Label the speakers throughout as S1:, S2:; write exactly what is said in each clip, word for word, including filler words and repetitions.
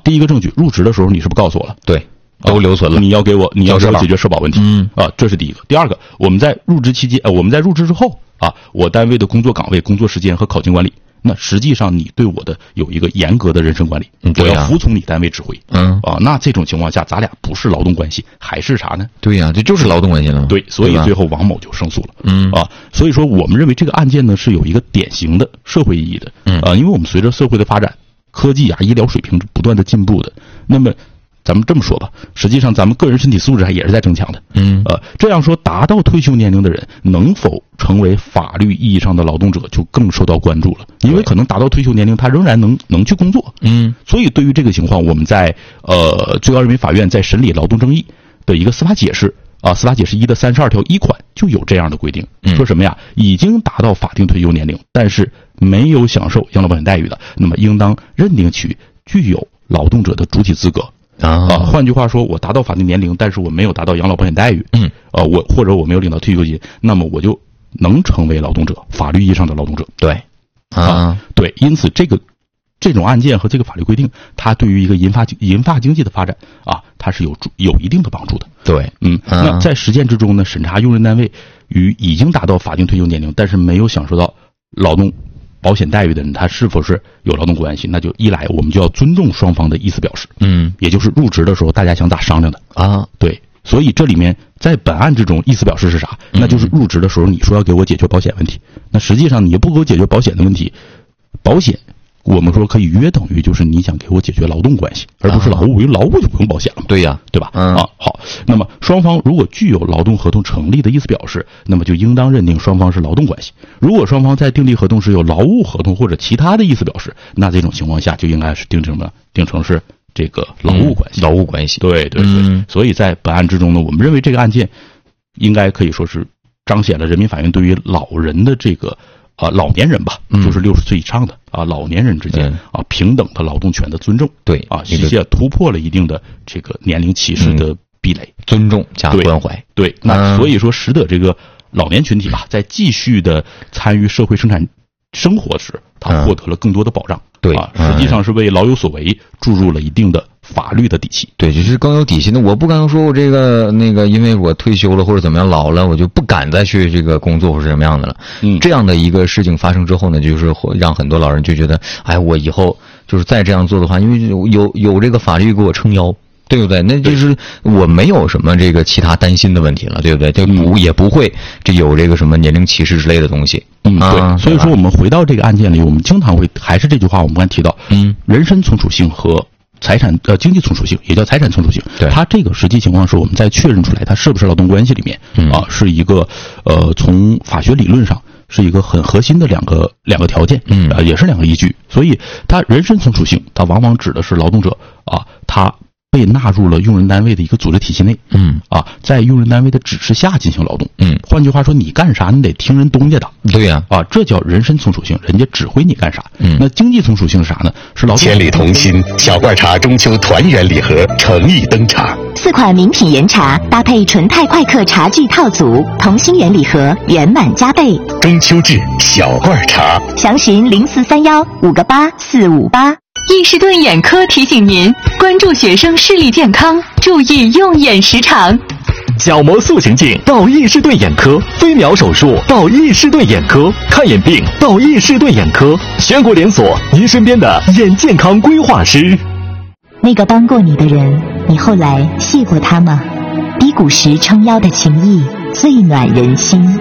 S1: 第一个证据，入职的时候你是不是告诉我了？
S2: 对，都留存了。
S1: 啊、你要给我，你要给我解决社保问题。
S2: 嗯
S1: 啊，这是第一个。第二个，我们在入职期间，呃，我们在入职之后啊，我单位的工作岗位、工作时间和考勤管理。那实际上你对我的有一个严格的人身管理，
S2: 嗯对啊、
S1: 我要服从你单位指挥。
S2: 嗯
S1: 啊，那这种情况下，咱俩不是劳动关系，还是啥呢？
S2: 对呀、啊，这就是劳动关系了。
S1: 对，所以最后王某就胜诉了。
S2: 嗯
S1: 啊，所以说我们认为这个案件呢是有一个典型的社会意义的。
S2: 嗯
S1: 啊，因为我们随着社会的发展，科技啊、医疗水平是不断的进步的。那么咱们这么说吧，实际上咱们个人身体素质还也是在增强的。
S2: 嗯，
S1: 呃，这样说，达到退休年龄的人能否成为法律意义上的劳动者，就更受到关注了。因为可能达到退休年龄，他仍然能能去工作。
S2: 嗯，
S1: 所以对于这个情况，我们在呃最高人民法院在审理劳动争议的一个司法解释啊，司法解释一的三十二条一款就有这样的规定，
S2: 嗯、
S1: 说什么呀？已经达到法定退休年龄，但是没有享受养老保险待遇的，那么应当认定其具有劳动者的主体资格。
S2: 啊，
S1: 换句话说，我达到法定年龄，但是我没有达到养老保险待遇，
S2: 嗯，
S1: 呃，我或者我没有领到退休金，那么我就能成为劳动者，法律意义上的劳动者。
S2: 对，啊，
S1: 啊对，因此这个这种案件和这个法律规定，它对于一个银发银发经济的发展啊，它是有有一定的帮助的。
S2: 对，
S1: 嗯，
S2: 啊、
S1: 那在实践之中呢，审查用人单位与已经达到法定退休年龄，但是没有享受到劳动保险待遇的人，他是否是有劳动关系？那就一来我们就要尊重双方的意思表示，
S2: 嗯，
S1: 也就是入职的时候大家想咋商量的
S2: 啊？
S1: 对，所以这里面在本案之中意思表示是啥？那就是入职的时候你说要给我解决保险问题，那实际上你不给我解决保险的问题，保险我们说可以约等于就是你想给我解决劳动关系，而不是劳务，因为劳务就不用保险了嘛。
S2: 对呀，
S1: 对吧？
S2: 嗯
S1: 啊，好，那么双方如果具有劳动合同成立的意思表示，那么就应当认定双方是劳动关系。如果双方在订立合同时有劳务合同或者其他的意思表示，那这种情况下就应该是定成什么？定成是这个劳务关系。
S2: 嗯、劳务关系。
S1: 对对对、
S2: 嗯。
S1: 所以在本案之中呢，我们认为这个案件应该可以说是彰显了人民法院对于老人的这个。啊，老年人吧，
S2: 嗯、
S1: 就是六十岁以上的啊，老年人之间、嗯、啊平等的劳动权的尊重，
S2: 对
S1: 啊，实现突破了一定的这个年龄歧视的壁垒，
S2: 嗯、尊重加关怀，
S1: 对，对那所以说使得这个老年群体吧，在继续的参与社会生产生活时，他获得了更多的保障，
S2: 嗯、对
S1: 啊，实际上是为老有所为注入了一定的法律的底气，
S2: 对，就是更有底气的。我不敢说我这个那个，因为我退休了或者怎么样老了，我就不敢再去这个工作或者什么样的了。
S1: 嗯，
S2: 这样的一个事情发生之后呢，就是让很多老人就觉得，哎，我以后就是再这样做的话，因为有有有这个法律给我撑腰。对不对？那就是我没有什么这个其他担心的问题了，对不对？就不、嗯、也不会这有这个什么年龄歧视之类的东西。
S1: 嗯，对。
S2: 啊、
S1: 所以说，我们回到这个案件里，我们经常会还是这句话，我们刚才提到，
S2: 嗯，
S1: 人身从属性和财产呃经济从属性，也叫财产从属性。
S2: 对，
S1: 它这个实际情况是我们在确认出来它是不是劳动关系里面、
S2: 嗯、
S1: 啊，是一个呃从法学理论上是一个很核心的两个两个条件，
S2: 嗯
S1: 啊，也是两个依据。所以，它人身从属性，它往往指的是劳动者啊，他。被纳入了用人单位的一个组织体系内，
S2: 嗯
S1: 啊，在用人单位的指示下进行劳动，
S2: 嗯，
S1: 换句话说，你干啥你得听人东家的，
S2: 对呀、
S1: 啊，啊，这叫人身从属性，人家指挥你干啥。
S2: 嗯，
S1: 那经济从属性是啥呢？是劳动。
S3: 千里同心，小罐茶中秋团圆礼盒诚意登场，
S4: 四款名品原茶搭配纯泰快客茶具套组，同心圆礼盒圆满加倍。
S3: 中秋至小罐茶，
S4: 详询零四三幺五个八四五八。
S5: 易士顿眼科提醒您关注学生视力健康，注意用眼时长。
S6: 角膜塑形镜到易士顿眼科，飞秒手术到易士顿眼科，看眼病到易士顿眼科，全国连锁，您身边的眼健康规划师。
S4: 那个帮过你的人，你后来谢过他吗？低谷时撑腰的情谊，最暖人心。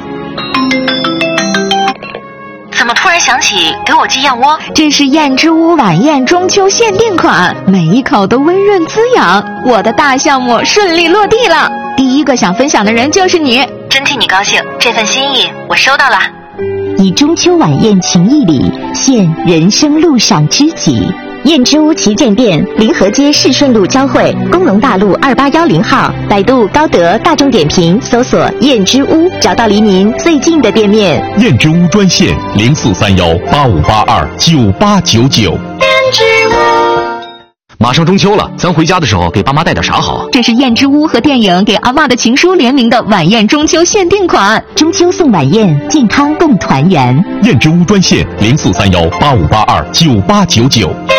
S7: 怎么突然想起给我寄燕窝？
S8: 这是燕之屋晚宴中秋限定款，每一口都温润滋养。我的大项目顺利落地了，第一个想分享的人就是你，
S7: 真替你高兴。这份心意我收到了。
S4: 以中秋晚宴情谊礼，献人生路上知己。燕之屋旗舰店，临河街市顺路交汇，工农大路二八幺零号。百度、高德、大众点评搜索燕之屋，找到离您最近的店面。
S6: 燕之屋专线零四三幺八五八二九八九九。
S7: 燕之屋。
S6: 马上中秋了，咱回家的时候给爸妈带点啥好？
S8: 这是燕之屋和电影《给阿嬷的情书》联名的晚宴中秋限定款，
S4: 中秋送晚宴，健康共团圆。
S6: 燕之屋专线零四三幺八五八二九八九九。